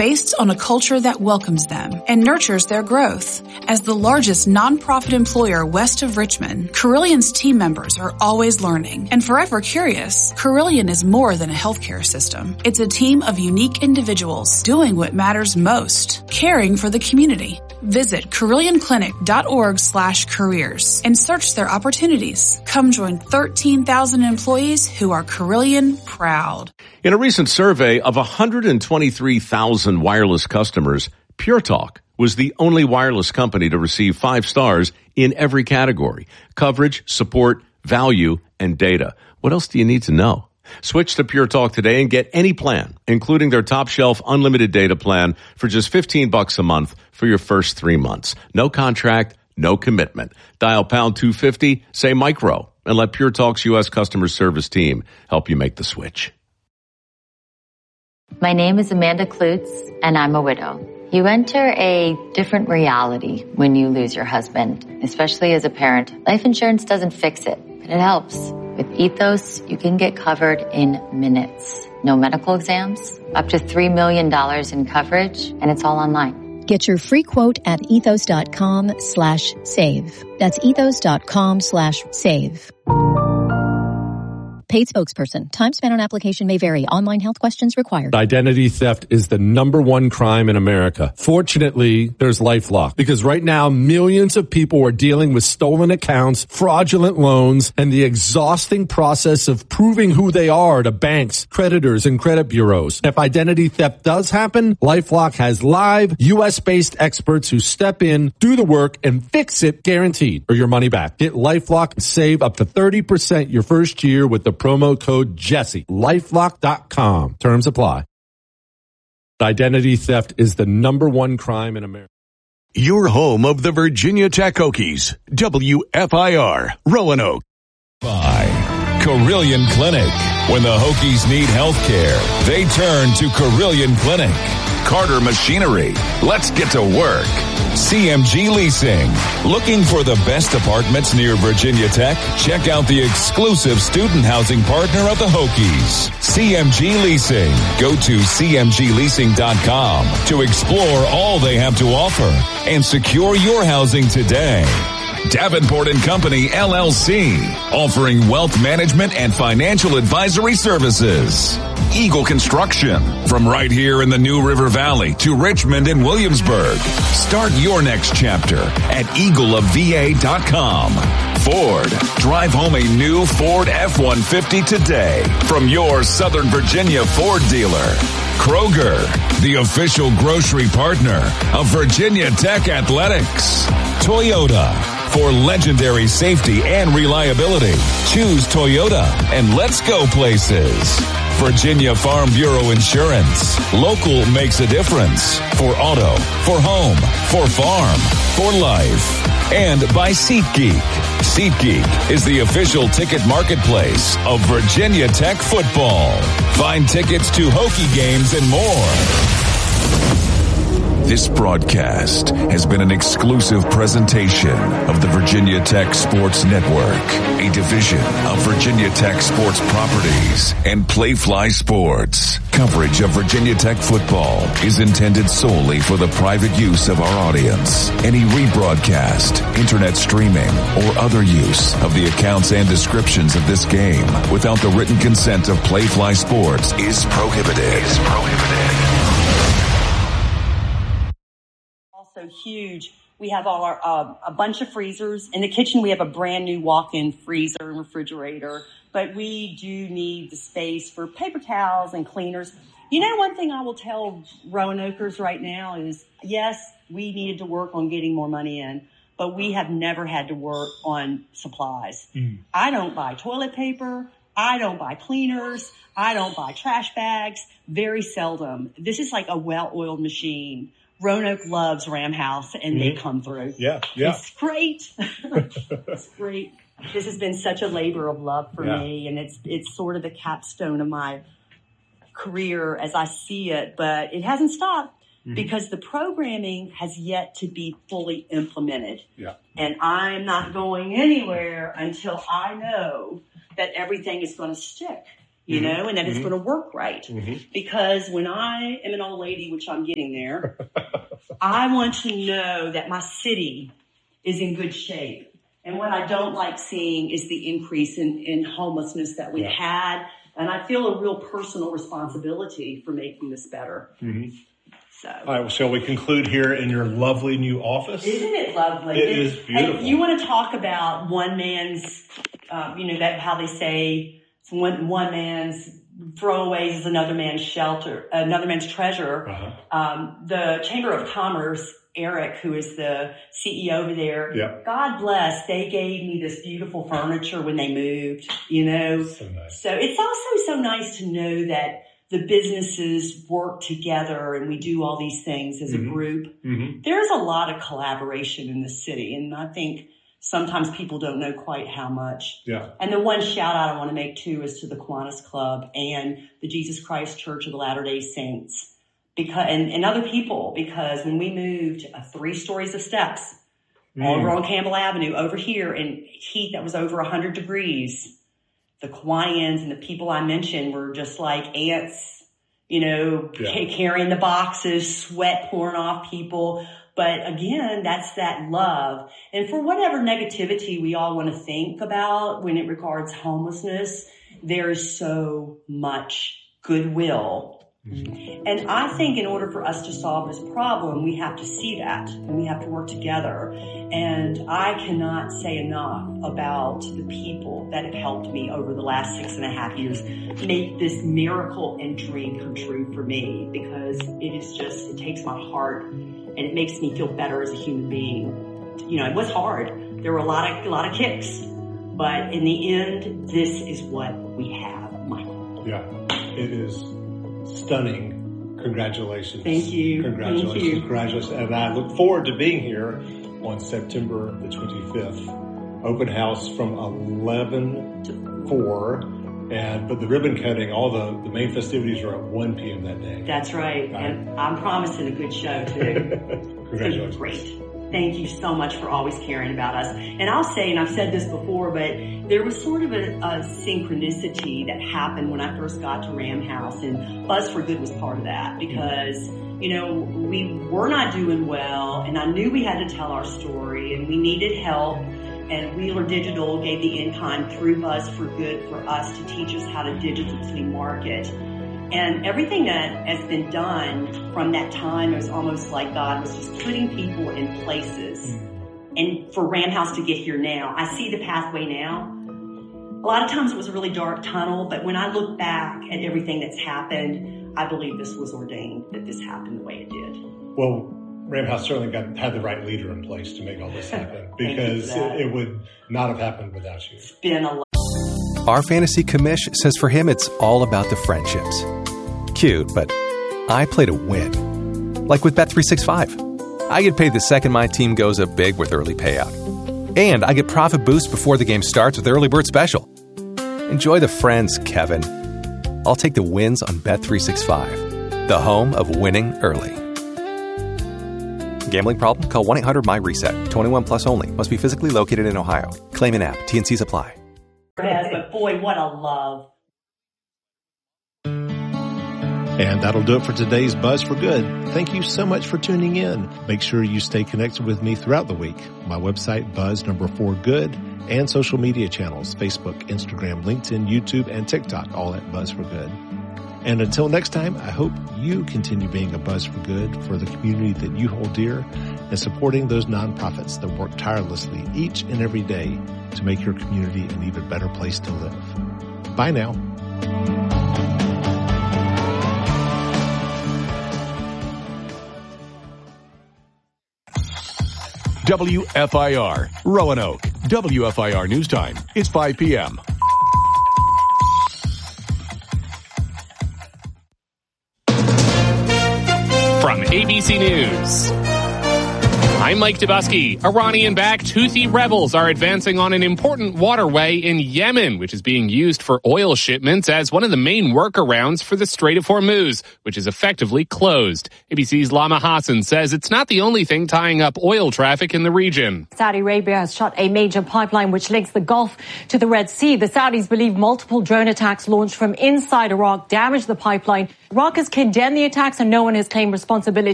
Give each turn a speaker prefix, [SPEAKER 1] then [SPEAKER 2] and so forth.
[SPEAKER 1] based on a culture that welcomes them and nurtures their growth. As the largest nonprofit employer west of Richmond, Carillion's team members are always learning and forever curious. Carilion is more than a healthcare system. It's a team of unique individuals doing what matters most, caring for the community. Visit CarillionClinic.org/careers and search their opportunities. Come join 13,000 employees who are Carilion proud.
[SPEAKER 2] In a recent survey of 123,000 wireless customers, Pure Talk was the only wireless company to receive 5 stars in every category: coverage, support, value, and data. What else do you need to know? Switch to Pure Talk today and get any plan, including their top shelf unlimited data plan for just $15 a month for your first 3 months. No contract, no commitment. Dial pound 250, say micro, and let Pure Talk's U.S. customer service team help you make the switch.
[SPEAKER 3] My name is Amanda Klutz, and I'm a widow. You enter a different reality when you lose your husband, especially as a parent. Life insurance doesn't fix it, but it helps. With Ethos, you can get covered in minutes. No medical exams, up to $3 million in coverage, and it's all online.
[SPEAKER 4] Get your free quote at ethos.com/save. That's ethos.com/save. Paid spokesperson. Time spent on application may vary. Online health questions required.
[SPEAKER 5] Identity theft is the #1 crime in America. Fortunately, there's LifeLock, because right now millions of people are dealing with stolen accounts, fraudulent loans, and the exhausting process of proving who they are to banks, creditors, and credit bureaus. If identity theft does happen, LifeLock has live U.S.-based experts who step in, do the work, and fix it guaranteed, or your money back. Get LifeLock and save up to 30% your first year with the promo code Jesse. LifeLock.com. Terms apply. Identity theft is the #1 crime in America.
[SPEAKER 6] Your home of the Virginia Tech Hokies. WFIR, Roanoke.
[SPEAKER 7] By Carilion Clinic. When the Hokies need health care, they turn to Carilion Clinic. Carter Machinery. Let's get to work. CMG Leasing. Looking for the best apartments near Virginia Tech? Check out the exclusive student housing partner of the Hokies, CMG Leasing. Go to cmgleasing.com to explore all they have to offer and secure your housing today. Davenport & Company, LLC, offering wealth management and financial advisory services. Eagle Construction, from right here in the New River Valley to Richmond and Williamsburg. Start your next chapter at eagleofva.com. Ford, drive home a new Ford F-150 today from your Southern Virginia Ford dealer. Kroger, the official grocery partner of Virginia Tech Athletics. Toyota, for legendary safety and reliability. Choose Toyota and let's go places. Virginia Farm Bureau Insurance. Local makes a difference. For auto, for home, for farm, for life. And by SeatGeek. SeatGeek is the official ticket marketplace of Virginia Tech football. Find tickets to Hokie games and more. This broadcast has been an exclusive presentation of the Virginia Tech Sports Network, a division of Virginia Tech Sports Properties and Playfly Sports. Coverage of Virginia Tech football is intended solely for the private use of our audience. Any rebroadcast, internet streaming, or other use of the accounts and descriptions of this game without the written consent of Playfly Sports is prohibited.
[SPEAKER 8] So huge. We have our a bunch of freezers. In the kitchen, we have a brand new walk-in freezer and refrigerator, but we do need the space for paper towels and cleaners. You know, one thing I will tell Roanokeers right now is, yes, we needed to work on getting more money in, but we have never had to work on supplies. I don't buy toilet paper. I don't buy cleaners. I don't buy trash bags. Very seldom. This is like a well-oiled machine. Roanoke loves Ram House, and they come through.
[SPEAKER 9] Yeah.
[SPEAKER 8] It's great. It's great. This has been such a labor of love for me, and it's sort of the capstone of my career as I see it, but it hasn't stopped because the programming has yet to be fully implemented. Yeah. And I'm not going anywhere until I know that everything is going to stick. you know, and that it's going to work right. Because when I am an old lady, which I'm getting there, I want to know that my city is in good shape. And what I don't like seeing is the increase in homelessness that we've had. And I feel a real personal responsibility for making this better. So.
[SPEAKER 9] All right, well, shall we conclude here in your lovely new office?
[SPEAKER 8] Isn't it lovely?
[SPEAKER 9] It is beautiful.
[SPEAKER 8] And you want to talk about one man's, that how they say one man's throwaways is another man's shelter, another man's treasure. The Chamber of Commerce, Eric, who is the CEO over there, God bless, they gave me this beautiful furniture when they moved, you know.
[SPEAKER 9] So nice.
[SPEAKER 8] So it's also so nice to know that the businesses work together and we do all these things as a group. There's a lot of collaboration in the city, and I think sometimes people don't know quite how much. And the one shout out I want to make too is to the Kiwanis Club and the Jesus Christ Church of the Latter-day Saints, because and other people, because when we moved 3 stories of steps over on Campbell Avenue over here in heat that was over 100 degrees, the Kiwanians and the people I mentioned were just like ants, you know, carrying the boxes, sweat pouring off people. But again, that's that love. And for whatever negativity we all want to think about when it regards homelessness, there is so much goodwill. And I think in order for us to solve this problem, we have to see that and we have to work together. And I cannot say enough about the people that have helped me over the last 6.5 years make this miracle and dream come true for me, because it takes my heart and it makes me feel better as a human being. You know, it was hard. There were a lot of kicks, but in the end, this is what we have, Michael.
[SPEAKER 9] Yeah, it is stunning. Congratulations.
[SPEAKER 8] Thank you.
[SPEAKER 9] Congratulations.
[SPEAKER 8] Thank you.
[SPEAKER 9] Congratulations. And I look forward to being here on September the 25th. Open house from 11 to 4. But the ribbon cutting, all the main festivities are at 1 p.m. that day.
[SPEAKER 8] That's right. And I'm promising a good show too.
[SPEAKER 9] Congratulations.
[SPEAKER 8] Great. Thank you so much for always caring about us. And I'll say, and I've said this before, but there was sort of a synchronicity that happened when I first got to Ram House, and Buzz for Good was part of that, because, you know, we were not doing well, and I knew we had to tell our story, and we needed help. And Wheeler Digital gave the in-kind through Buzz for Good for us to teach us how to digitally market. And everything that has been done from that time, it was almost like God was just putting people in places. And for Ram House to get here now, I see the pathway now. A lot of times it was a really dark tunnel, but when I look back at everything that's happened, I believe this was ordained, that this happened the way it did.
[SPEAKER 9] Well, Ram House certainly had the right leader in place to make all this happen, because it would not have happened without you.
[SPEAKER 8] It's been a lot.
[SPEAKER 10] Our fantasy commish says for him it's all about the friendships. Cute, but I play to win. Like with Bet365. I get paid the second my team goes up big with early payout. And I get profit boost before the game starts with Early Bird Special. Enjoy the friends, Kevin. I'll take the wins on Bet365, the home of winning early. Gambling problem? Call 1-800-MY-RESET. 21 plus only. Must be physically located in Ohio. Claim an app. T&Cs apply.
[SPEAKER 8] But boy, what a love.
[SPEAKER 9] And that'll do it for today's Buzz for Good. Thank you so much for tuning in. Make sure you stay connected with me throughout the week. My website, Buzz4Good, and social media channels, Facebook, Instagram, LinkedIn, YouTube, and TikTok, all at Buzz for Good. And until next time, I hope you continue being a Buzz for Good for the community that you hold dear, and supporting those nonprofits that work tirelessly each and every day to make your community an even better place to live. Bye now.
[SPEAKER 6] WFIR, Roanoke. WFIR News Time. It's 5 p.m.
[SPEAKER 11] From ABC News. I'm Mike Dubusky. Iranian-backed Houthi rebels are advancing on an important waterway in Yemen, which is being used for oil shipments as one of the main workarounds for the Strait of Hormuz, which is effectively closed. ABC's Lama Hassan says it's not the only thing tying up oil traffic in the region.
[SPEAKER 12] Saudi Arabia has shut a major pipeline which links the Gulf to the Red Sea. The Saudis believe multiple drone attacks launched from inside Iraq damaged the pipeline. Iraq has condemned the attacks and no one has claimed responsibility.